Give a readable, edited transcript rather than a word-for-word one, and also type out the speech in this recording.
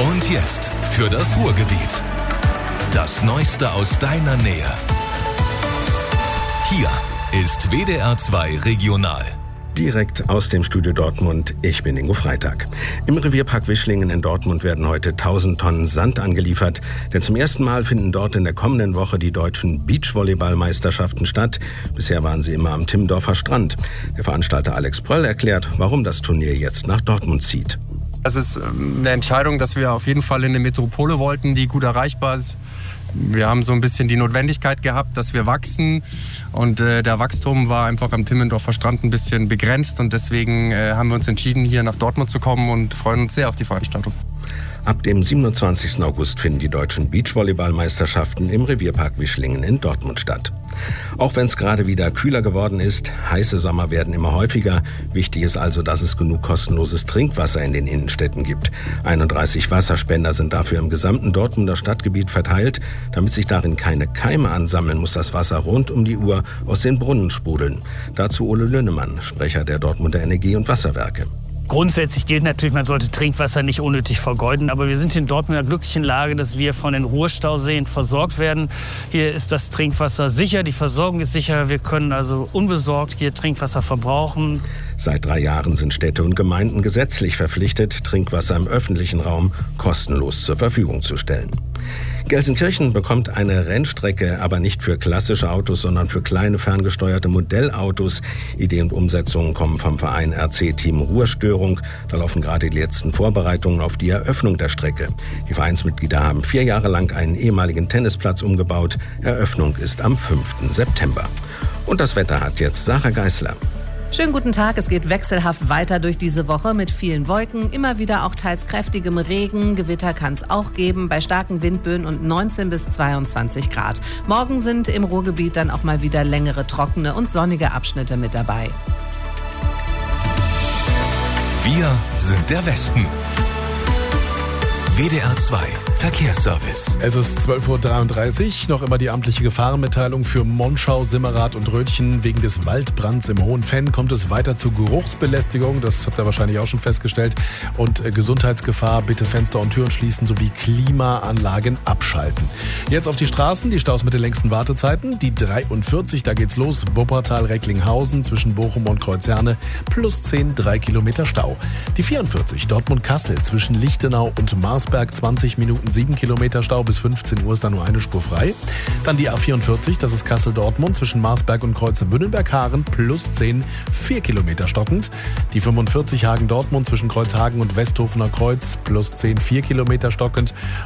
Und jetzt für das Ruhrgebiet. Das Neueste aus deiner Nähe. Hier ist WDR 2 Regional. Direkt aus dem Studio Dortmund, ich bin Ingo Freitag. Im Revierpark Wischlingen in Dortmund werden heute 1000 Tonnen Sand angeliefert. Denn zum ersten Mal finden dort in der kommenden Woche die deutschen Beachvolleyball-Meisterschaften statt. Bisher waren sie immer am Timmendorfer Strand. Der Veranstalter Alex Pröll erklärt, warum das Turnier jetzt nach Dortmund zieht. Es ist eine Entscheidung, dass wir auf jeden Fall in eine Metropole wollten, die gut erreichbar ist. Wir haben so ein bisschen die Notwendigkeit gehabt, dass wir wachsen, und der Wachstum war einfach am Timmendorfer Strand ein bisschen begrenzt, und deswegen haben wir uns entschieden, hier nach Dortmund zu kommen und freuen uns sehr auf die Veranstaltung. Ab dem 27. August finden die deutschen Beachvolleyball-Meisterschaften im Revierpark Wischlingen in Dortmund statt. Auch wenn es gerade wieder kühler geworden ist, heiße Sommer werden immer häufiger. Wichtig ist also, dass es genug kostenloses Trinkwasser in den Innenstädten gibt. 31 Wasserspender sind dafür im gesamten Dortmunder Stadtgebiet verteilt. Damit sich darin keine Keime ansammeln, muss das Wasser rund um die Uhr aus den Brunnen sprudeln. Dazu Ole Lünnemann, Sprecher der Dortmunder Energie- und Wasserwerke. Grundsätzlich gilt natürlich, man sollte Trinkwasser nicht unnötig vergeuden. Aber wir sind in Dortmund in der glücklichen Lage, dass wir von den Ruhrstauseen versorgt werden. Hier ist das Trinkwasser sicher, die Versorgung ist sicher. Wir können also unbesorgt hier Trinkwasser verbrauchen. Seit 3 Jahren sind Städte und Gemeinden gesetzlich verpflichtet, Trinkwasser im öffentlichen Raum kostenlos zur Verfügung zu stellen. Gelsenkirchen bekommt eine Rennstrecke, aber nicht für klassische Autos, sondern für kleine ferngesteuerte Modellautos. Idee und Umsetzungen kommen vom Verein RC-Team Ruhrstörung. Da laufen gerade die letzten Vorbereitungen auf die Eröffnung der Strecke. Die Vereinsmitglieder haben 4 Jahre lang einen ehemaligen Tennisplatz umgebaut. Eröffnung ist am 5. September. Und das Wetter hat jetzt Sarah Geisler. Schönen guten Tag, es geht wechselhaft weiter durch diese Woche mit vielen Wolken, immer wieder auch teils kräftigem Regen. Gewitter kann es auch geben bei starken Windböen und 19 bis 22 Grad. Morgen sind im Ruhrgebiet dann auch mal wieder längere, trockene und sonnige Abschnitte mit dabei. Wir sind der Westen. WDR 2 Verkehrsservice. Es ist 12.33 Uhr, noch immer die amtliche Gefahrenmitteilung für Monschau, Simmerath und Rötchen. Wegen des Waldbrands im Hohen Venn kommt es weiter zu Geruchsbelästigung, das habt ihr wahrscheinlich auch schon festgestellt. Und Gesundheitsgefahr, bitte Fenster und Türen schließen sowie Klimaanlagen abschalten. Jetzt auf die Straßen, die Staus mit den längsten Wartezeiten. Die 43, da geht's los, Wuppertal-Recklinghausen zwischen Bochum und Kreuzherne, plus 10, 3 Kilometer Stau. Die 44, Dortmund-Kassel zwischen Lichtenau und Marsberg, 20 Minuten 7 Kilometer Stau, bis 15 Uhr ist da nur eine Spur frei. Dann die A44, das ist Kassel-Dortmund zwischen Marsberg und Kreuz-Wünnenberg-Haaren, plus 10, 4 Kilometer stockend. Die 45 Hagen-Dortmund zwischen Kreuzhagen und Westhofener Kreuz, plus 10, 4 Kilometer stockend.